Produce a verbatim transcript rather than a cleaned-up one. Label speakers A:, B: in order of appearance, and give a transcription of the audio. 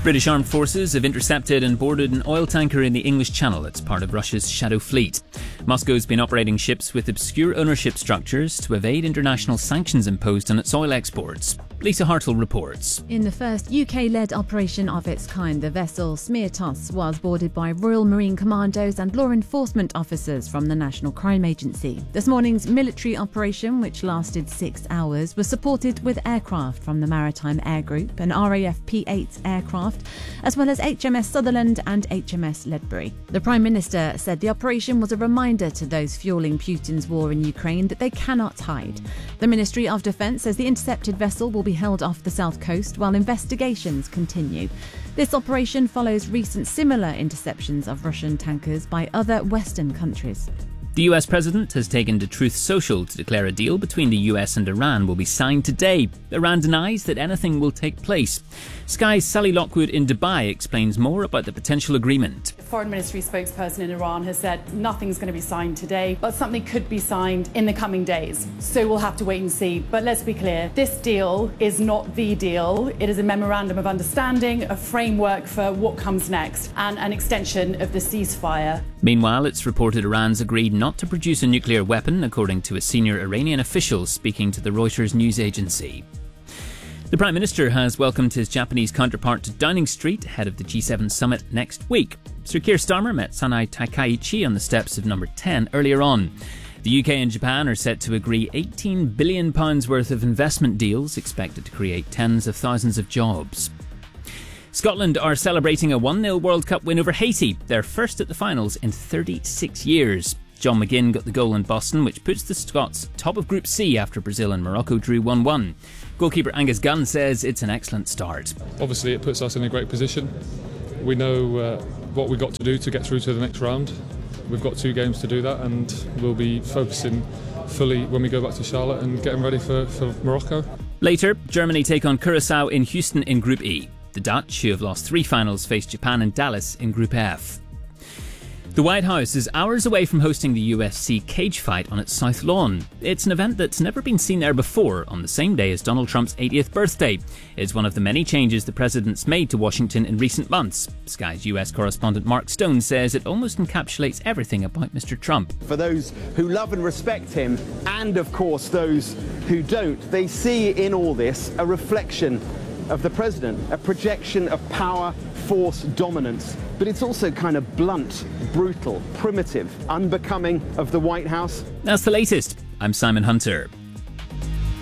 A: British armed forces have intercepted and boarded an oil tanker in the English Channel. It's part of Russia's Shadow Fleet. Moscow's been operating ships with obscure ownership structures to evade international sanctions imposed on its oil exports. Lisa Hartle reports.
B: In the first U K-led operation of its kind, the vessel Smirtos was boarded by Royal Marine Commandos and law enforcement officers from the National Crime Agency. This morning's military operation, which lasted six hours, was supported with aircraft from the Maritime Air Group, an R A F P eight aircraft, as well as H M S Sutherland and H M S Ledbury. The Prime Minister said the operation was a reminder to those fueling Putin's war in Ukraine that they cannot hide. The Ministry of Defence says the intercepted vessel will be held off the south coast while investigations continue. This operation follows recent similar interceptions of Russian tankers by other Western countries.
A: The U S president has taken to Truth Social to declare a deal between the U S and Iran will be signed today. Iran denies that anything will take place. Sky's Sally Lockwood in Dubai explains more about the potential agreement.
C: The Foreign Ministry spokesperson in Iran has said nothing's going to be signed today, but something could be signed in the coming days. So we'll have to wait and see. But let's be clear, this deal is not the deal. It is a memorandum of understanding, a framework for what comes next, and an extension of the ceasefire.
A: Meanwhile, it's reported Iran's agreed not to produce a nuclear weapon, according to a senior Iranian official speaking to the Reuters news agency. The Prime Minister has welcomed his Japanese counterpart to Downing Street ahead of the G seven summit next week. Sir Keir Starmer met Sanai Takaichi on the steps of number ten earlier on. The U K and Japan are set to agree eighteen billion pounds worth of investment deals expected to create tens of thousands of jobs. Scotland are celebrating a one nil World Cup win over Haiti, their first at the finals in thirty-six years. John McGinn got the goal in Boston, which puts the Scots top of Group C after Brazil and Morocco drew one one. Goalkeeper Angus Gunn says it's an excellent start.
D: Obviously it puts us in a great position. We know uh, what we've got to do to get through to the next round. We've got two games to do that, and we'll be focusing fully when we go back to Charlotte and getting ready for, for Morocco.
A: Later, Germany take on Curaçao in Houston in Group E. The Dutch, who have lost three finals, face Japan and Dallas in Group F. The White House is hours away from hosting the U F C cage fight on its South Lawn. It's an event that's never been seen there before, on the same day as Donald Trump's eightieth birthday. It's one of the many changes the president's made to Washington in recent months. Sky's U S correspondent Mark Stone says it almost encapsulates everything about Mister Trump.
E: For those who love and respect him, and of course those who don't, they see in all this a reflection of the president, a projection of power, force, dominance. But it's also kind of blunt, brutal, primitive, unbecoming of the White House.
A: That's the latest. I'm Simon Hunter.